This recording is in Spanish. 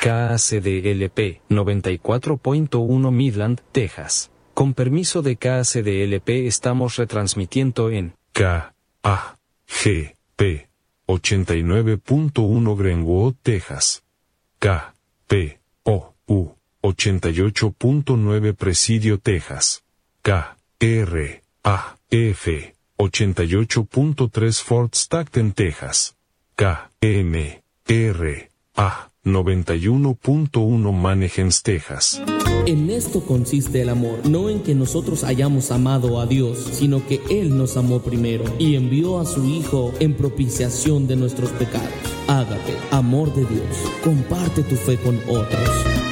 KACDLP 94.1 Midland, Texas. Con permiso de KACDLP estamos retransmitiendo en KAGP 89.1 Greenwood, Texas. KPOU 88.9 Presidio, Texas. KRAF 88.3 Fort Stockton, Texas. KMRA 91.1 Manahems, Texas. En esto consiste el amor, no en que nosotros hayamos amado a Dios, sino que Él nos amó primero y envió a su Hijo en propiciación de nuestros pecados. Ágape, amor de Dios. Comparte tu fe con otros.